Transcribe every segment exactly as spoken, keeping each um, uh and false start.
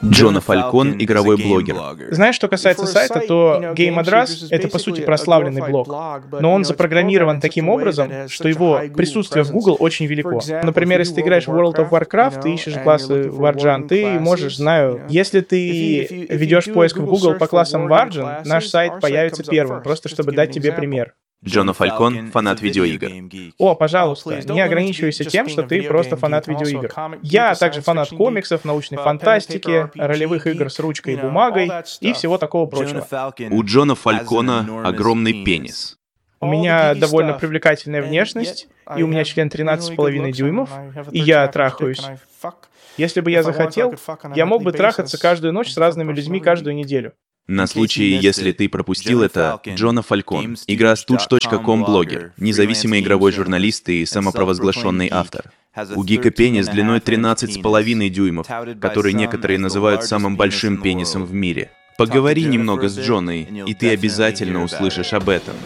Джона Фалькон — игровой блогер. Знаешь, что касается сайта, то Game Address — это, по сути, прославленный блог, но он запрограммирован таким образом, что его присутствие в Google очень велико. Например, если ты играешь в World of Warcraft, ты ищешь классы Warjan, ты можешь, знаю, если ты ведешь поиск в Google по классам Warjan, наш сайт появится первым, просто чтобы дать тебе пример. Джона Фалькон — фанат видеоигр. О, пожалуйста, не ограничивайся тем, что ты просто фанат видеоигр. Я также фанат комиксов, научной фантастики, ролевых игр с ручкой и бумагой и всего такого прочего. У Джона Фалькона огромный пенис. У меня довольно привлекательная внешность, и у меня член тринадцать с половиной дюймов, и я трахаюсь. Если бы я захотел, я мог бы трахаться каждую ночь с разными людьми каждую неделю. На случай, если ты пропустил это, Джона Фалькон, игра студж точка ком блогер, независимый игровой журналист и самопровозглашенный автор. У Гика пенис длиной тринадцать с половиной дюймов, который некоторые называют самым большим пенисом в мире. Поговори немного с Джоной, и ты обязательно услышишь об этом.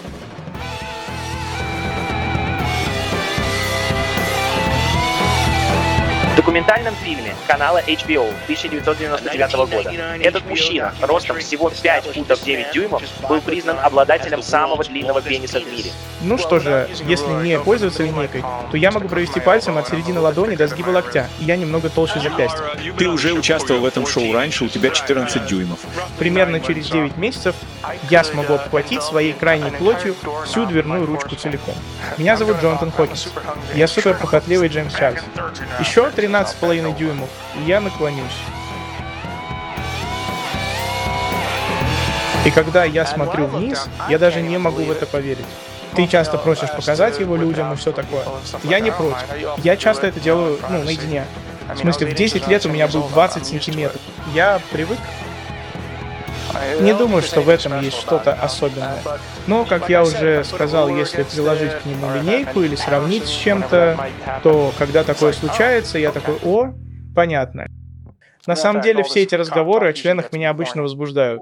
В документальном фильме канала эйч би о тысяча девятьсот девяносто девятого года этот мужчина ростом всего пять футов девять дюймов был признан обладателем самого длинного пениса в мире. Ну что же, если не пользоваться линейкой, то я могу провести пальцем от середины ладони до сгиба локтя, и я немного толще запястья. Ты уже участвовал в этом шоу раньше, у тебя четырнадцать дюймов. Примерно через девять месяцев я смогу обхватить своей крайней плотью всю дверную ручку целиком. Меня зовут Джонатан Хокинс. Я супер похотливый Джеймс Чарльз. Еще тринадцать с половиной дюймов, и я наклонюсь. И когда я смотрю вниз, я даже не могу в это поверить. Ты часто просишь показать его людям и все такое. Я не против. Я часто это делаю, ну, наедине. В смысле, в десять лет у меня был двадцать сантиметров. Я привык. Не думаю, что в этом есть что-то особенное. Но, как я уже сказал, если приложить к нему линейку или сравнить с чем-то, то когда такое случается, я такой: о, понятно. На самом деле, все эти разговоры о членах меня обычно возбуждают.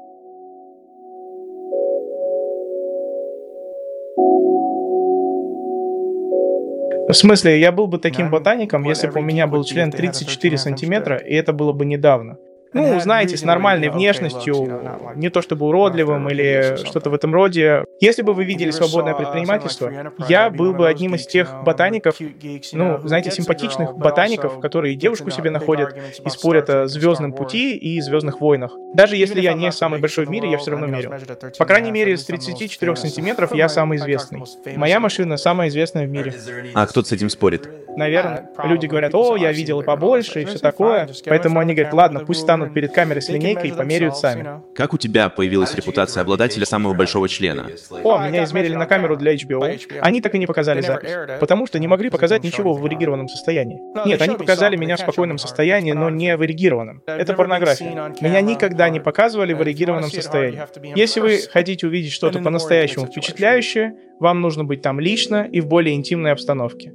В смысле, я был бы таким ботаником, если бы у меня был член тридцать четыре сантиметра, и это было бы недавно. Ну, знаете, с нормальной внешностью, не то чтобы уродливым или что-то в этом роде. Если бы вы видели свободное предпринимательство, я был бы одним из тех ботаников, ну, знаете, симпатичных ботаников, которые девушку себе находят и спорят о «Звездном пути» и «Звездных войнах». Даже если я не самый большой в мире, я все равно мерил. По крайней мере, с тридцати четырёх сантиметров я самый известный. Моя машина самая известная в мире. А кто с этим спорит? Наверное. Люди говорят: о, я видел и побольше, и все такое. Поэтому они говорят: ладно, пусть станут перед камерой с линейкой и померяют сами. Как у тебя появилась репутация обладателя самого большого члена? О, меня измерили на камеру для эйч би о. Они так и не показали запись, потому что не могли показать ничего в эрегированном состоянии. Нет, они показали меня в спокойном состоянии, но не в эрегированном. Это порнография. Меня никогда не показывали в эрегированном состоянии. Если вы хотите увидеть что-то по-настоящему впечатляющее, вам нужно быть там лично и в более интимной обстановке.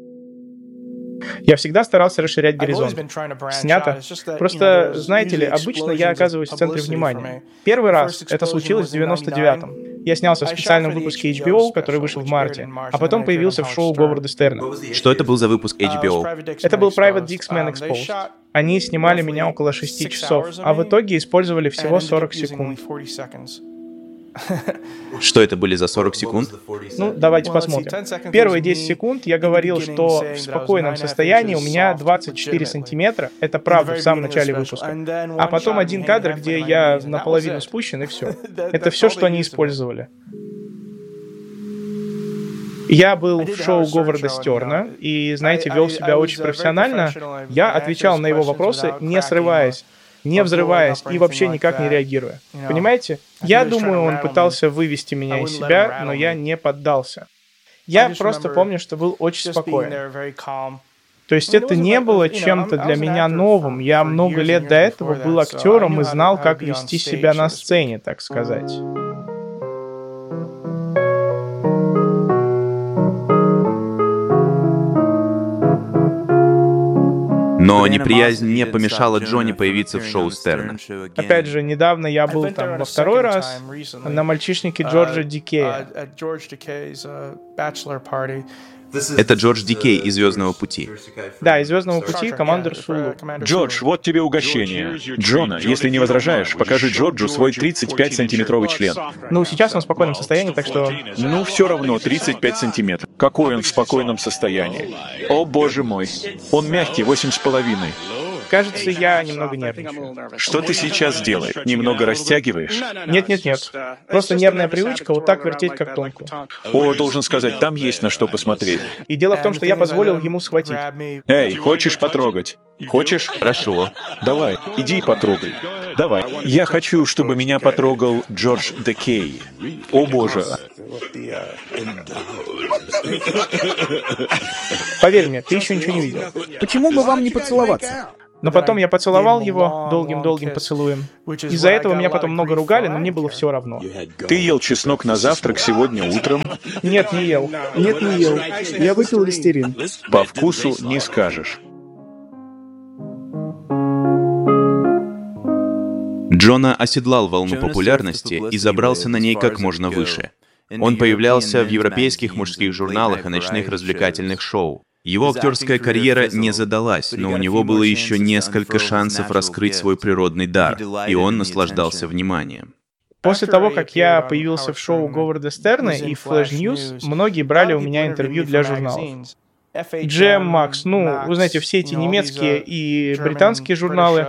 Я всегда старался расширять горизонт. Снято. Просто, знаете ли, обычно я оказываюсь в центре внимания. Первый раз это случилось в девяносто девятом. Я снялся в специальном выпуске эйч би о, который вышел в марте, а потом появился в шоу Говарда Стерна. Что это был за выпуск эйч би о? Это был Private Dick Man Exposed. Они снимали меня около шести часов, а в итоге использовали всего сорок секунд. Что это были за сорок секунд? Ну, давайте посмотрим. Первые десять секунд я говорил, что в спокойном состоянии у меня двадцать четыре сантиметра. Это правда, в самом начале выпуска. А потом один кадр, где я наполовину спущен, и все. Это все, что они использовали. Я был в шоу Говарда Стерна и, знаете, вел себя очень профессионально. Я отвечал на его вопросы, не срываясь, не взрываясь и вообще никак не реагируя. Понимаете? Я думаю, он пытался вывести меня из себя, но я не поддался. Я просто помню, что был очень спокоен. То есть это не было чем-то для меня новым. Я много лет до этого был актером и знал, как вести себя на сцене, так сказать. Но неприязнь не помешала Джонни появиться в шоу Стерна. Опять же, недавно я был там во второй раз на мальчишнике Джорджа Дикея. Это Джордж Дикей из «Звездного пути». Да, из «Звездного пути» командир Сулу. Джордж, вот тебе угощение. Джона, если не возражаешь, покажи Джорджу свой тридцать пять сантиметровый член. Ну, сейчас он в спокойном состоянии, так что... Ну, все равно, тридцать пять сантиметров. Какой он в спокойном состоянии? О, боже мой. Он мягкий, восемь с половиной. Кажется, я немного нервничаю. Что ты сейчас делаешь? Немного растягиваешь? Нет-нет-нет. Просто нервная привычка вот так вертеть, как тонкую. О, должен сказать, там есть на что посмотреть. И дело в том, что я позволил ему схватить. Эй, хочешь потрогать? Хочешь? Хорошо. Давай, иди и потрогай. Давай. Я хочу, чтобы меня потрогал Джордж Дикей. О, боже. Поверь мне, ты еще ничего не видел. Почему бы вам не поцеловаться? Но потом я поцеловал его долгим-долгим поцелуем. Из-за этого меня потом много ругали, но мне было все равно. Ты ел чеснок на завтрак сегодня утром? Нет, не ел. Нет, не ел. Я выпил листерин. По вкусу не скажешь. Джона оседлал волну популярности и забрался на ней как можно выше. Он появлялся в европейских мужских журналах и ночных развлекательных шоу. Его актерская карьера не задалась, но у него было еще несколько шансов раскрыть свой природный дар, и он наслаждался вниманием. После того, как я появился в шоу Говарда Стерна и Flash News, многие брали у меня интервью для журналов. джи эм Max, ну, вы знаете, все эти немецкие и британские журналы.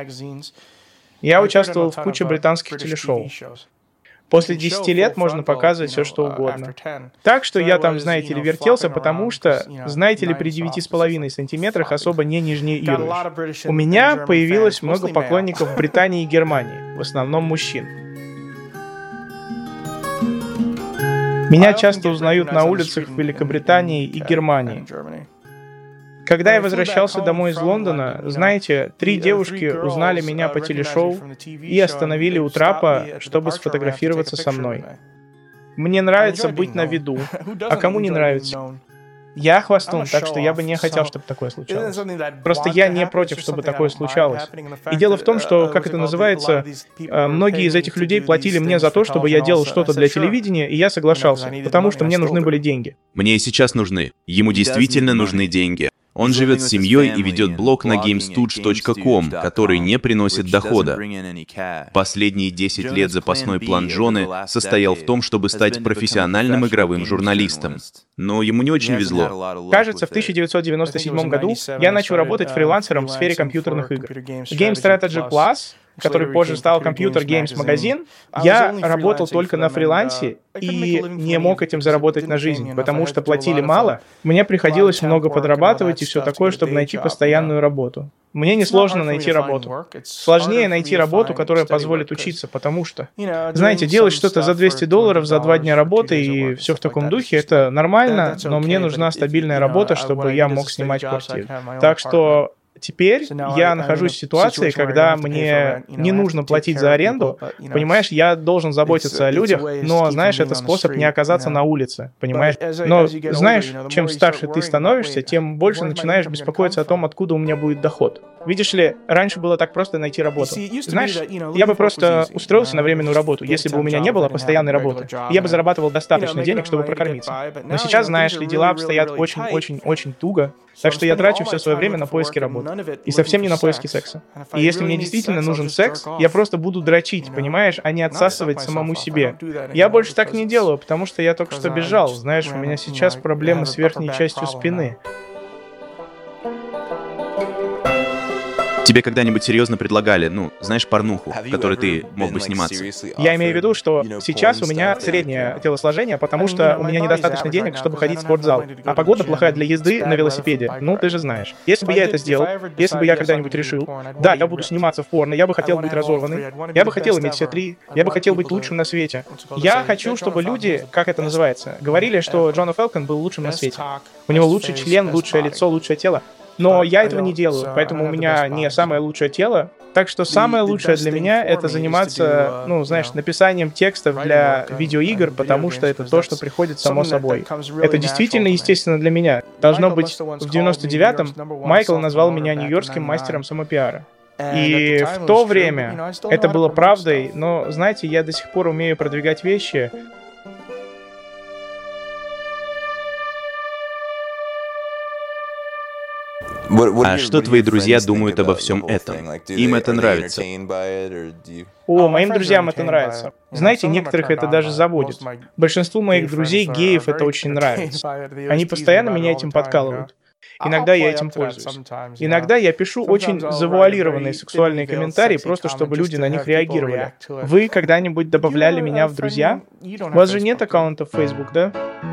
Я участвовал в куче британских телешоу. После десяти лет можно показывать все, что угодно. Так что я там, знаете ли, вертелся, потому что, знаете ли, при девяти с половиной сантиметрах особо не нижнеируешь. У меня появилось много поклонников в Британии и Германии, в основном мужчин. Меня часто узнают на улицах в Великобритании и Германии. Когда я возвращался домой из Лондона, знаете, три девушки узнали меня по телешоу и остановили у трапа, чтобы сфотографироваться со мной. Мне нравится быть на виду, а кому не нравится? Я хвастун, так что я бы не хотел, чтобы такое случалось. Просто я не против, чтобы такое случалось. И дело в том, что, как это называется, многие из этих людей платили мне за то, чтобы я делал что-то для телевидения, и я соглашался, потому что мне нужны были деньги. Мне и сейчас нужны. Ему действительно нужны деньги. Он живет с семьей и ведет блог на геймстудж точка ком, который не приносит дохода. Последние десять лет запасной план Джоны состоял в том, чтобы стать профессиональным игровым журналистом. Но ему не очень везло. Кажется, в тысяча девятьсот девяносто седьмом году я начал работать фрилансером в сфере компьютерных игр. Game Strategy Plus, который позже стал Computer Games Magazine, я работал только на фрилансе и не мог этим заработать на жизнь, потому что платили мало, мне приходилось много подрабатывать и все такое, чтобы найти постоянную работу. Мне несложно найти работу. Сложнее найти работу, которая позволит учиться, потому что, знаете, делать что-то за двести долларов за два дня работы и все в таком духе, это нормально, но мне нужна стабильная работа, чтобы я мог снимать квартиру. Так что теперь я нахожусь в ситуации, когда мне не нужно платить за аренду, понимаешь, я должен заботиться о людях, но, знаешь, это способ не оказаться на улице, понимаешь? Но, знаешь, чем старше ты становишься, тем больше начинаешь беспокоиться о том, откуда у меня будет доход. Видишь ли, раньше было так просто найти работу. Знаешь, я бы просто устроился на временную работу, если бы у меня не было постоянной работы. Я бы зарабатывал достаточно денег, чтобы прокормиться. Но сейчас, знаешь ли, дела обстоят очень-очень-очень туго, так что я трачу все свое время на поиски работы. И совсем не на поиски секса. И если мне действительно нужен секс, я просто буду дрочить, понимаешь, а не отсасывать самому себе. Я больше так не делаю, потому что я только что бежал. Знаешь, у меня сейчас проблемы с верхней частью спины. Тебе когда-нибудь серьезно предлагали, ну, знаешь, порнуху, в которой ты мог бы сниматься? Я имею в виду, что сейчас у меня среднее телосложение, потому что у меня недостаточно денег, чтобы ходить в спортзал. А погода плохая для езды на велосипеде. Ну, ты же знаешь. Если бы я это сделал, если бы я когда-нибудь решил, да, я буду сниматься в порно, я бы хотел быть разорванным, я бы хотел иметь все три, я бы хотел быть лучшим на свете. Я хочу, чтобы люди, как это называется, говорили, что Джона Фалкон был лучшим на свете. У него лучший член, лучшее лицо, лучшее тело. Но я этого не делаю, поэтому у меня не самое лучшее тело. Так что самое лучшее для меня — это заниматься, ну, знаешь, написанием текстов для видеоигр, потому что это то, что приходит само собой. Это действительно естественно для меня. Должно быть, в девяносто девятом Майкл назвал меня нью-йоркским мастером самопиара. И в то время это было правдой, но, знаете, я до сих пор умею продвигать вещи, А что твои друзья думают обо всем этом? Им это нравится? О, моим друзьям это нравится. Знаете, некоторых это даже заводит. Большинству моих друзей геев это очень нравится. Они постоянно меня этим подкалывают. Иногда я этим пользуюсь. Иногда я пишу очень завуалированные сексуальные комментарии, просто чтобы люди на них реагировали. Вы когда-нибудь добавляли меня в друзья? У вас же нет аккаунта в Facebook, да?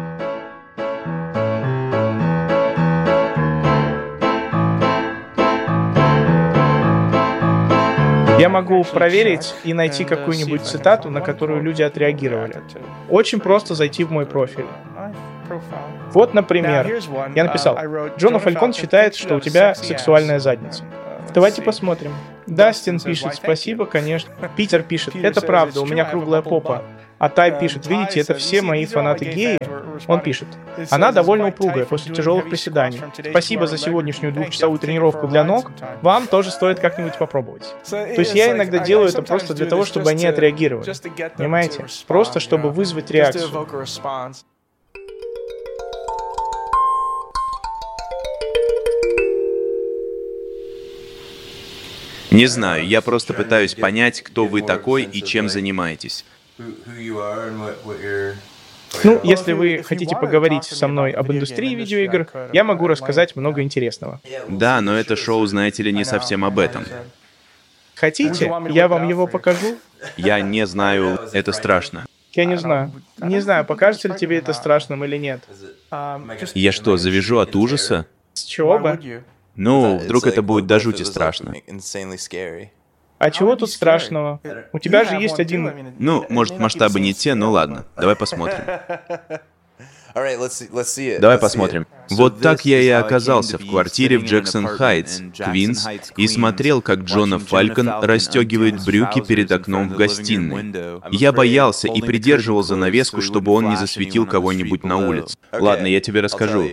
Я могу проверить и найти какую-нибудь цитату, на которую люди отреагировали. Очень просто зайти в мой профиль. Вот, например, я написал: «Джона Фалькон считает, что у тебя сексуальная задница». Давайте посмотрим. Дастин пишет: «Спасибо, конечно». Питер пишет: «Это правда, у меня круглая попа». А Тай пишет: «Видите, это все мои фанаты геи». Он пишет: «Она довольно упругая после тяжелых приседаний. Спасибо за сегодняшнюю двухчасовую тренировку для ног. Вам тоже стоит как-нибудь попробовать». То есть я иногда делаю это просто для того, чтобы они отреагировали. Понимаете? Просто чтобы вызвать реакцию. Не знаю, я просто пытаюсь понять, кто вы такой и чем занимаетесь. Ну, если вы хотите поговорить со мной об индустрии видеоигр, я могу рассказать много интересного. Да, но это шоу, знаете ли, не совсем об этом. Хотите, я вам его покажу? Я не знаю, это страшно. Я не знаю. Не знаю, покажется ли тебе это страшным или нет. Я что, завяжу от ужаса? С чего бы? Ну, вдруг это будет до жути страшно. А чего тут страшного? У тебя же есть один... Ну, может, масштабы не те, но ладно. Давай посмотрим. Давай посмотрим. Вот так я и оказался в квартире в Джексон-Хайтс, Квинс, и смотрел, как Джона Фалькон расстегивает брюки перед окном в гостиной. Я боялся и придерживал занавеску, чтобы он не засветил кого-нибудь на улице. Ладно, я тебе расскажу.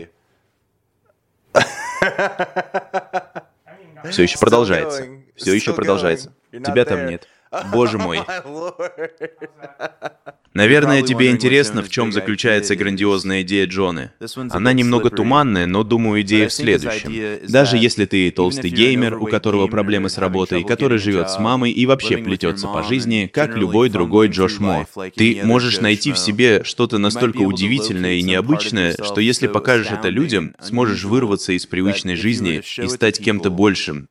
Все еще продолжается. Все еще продолжается. Тебя там нет. Боже мой. Наверное, тебе интересно, в чем заключается грандиозная идея Джоны. Она немного туманная, но, думаю, идея в следующем. Даже если ты толстый геймер, у которого проблемы с работой, который живет с мамой и вообще плетется по жизни, как любой другой Джош Мо, ты можешь найти в себе что-то настолько удивительное и необычное, что если покажешь это людям, сможешь вырваться из привычной жизни и стать кем-то большим.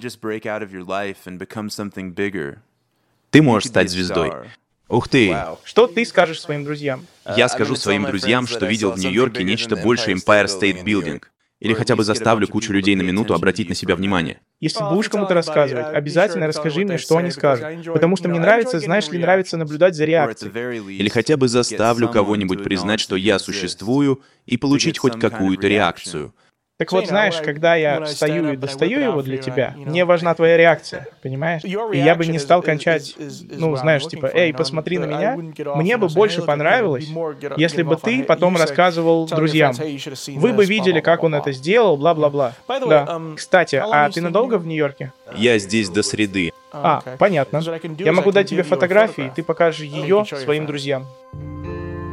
Ты можешь стать звездой. Ух ты! Что ты скажешь своим друзьям? Я скажу своим друзьям, что видел в Нью-Йорке нечто больше Empire State Building. Или хотя бы заставлю кучу людей на минуту обратить на себя внимание. Если будешь кому-то рассказывать, обязательно расскажи мне, что они скажут. Потому что мне нравится, знаешь ли, нравится наблюдать за реакцией. Или хотя бы заставлю кого-нибудь признать, что я существую, и получить хоть какую-то реакцию. Так вот, знаешь, когда я встаю и достаю его для тебя, мне важна твоя реакция, понимаешь? И я бы не стал кончать, ну, знаешь, типа, «Эй, посмотри на меня». Мне бы больше понравилось, если бы ты потом рассказывал друзьям. Вы бы видели, как он это сделал, бла-бла-бла. Да. Кстати, а ты надолго в Нью-Йорке? Я здесь до среды. А, понятно. Я могу дать тебе фотографии, и ты покажешь ее своим друзьям.